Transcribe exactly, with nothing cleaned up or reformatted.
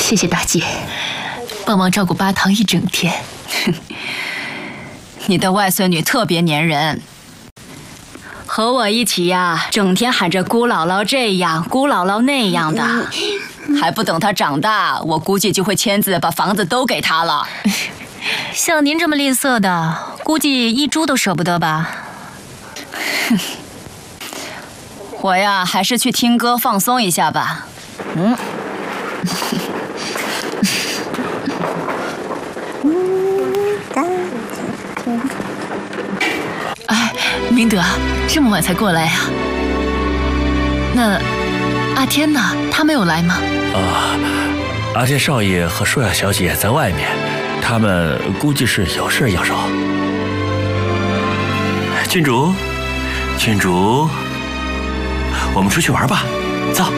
谢谢大姐，帮忙照顾八堂一整天。 你的外孙女特别粘人，和我一起呀，整天喊着姑姥姥这样，姑姥姥那样的，还不等她长大，我估计就会签字把房子都给她了。 像您这么吝啬的，估计一铢都舍不得吧？ 我呀，还是去听歌放松一下吧。嗯。 哎，明德，这么晚才过来呀？那阿天呢？他没有来吗？ 啊，阿天少爷和舒雅小姐在外面，他们估计是有事要找。郡主，郡主，我们出去玩吧。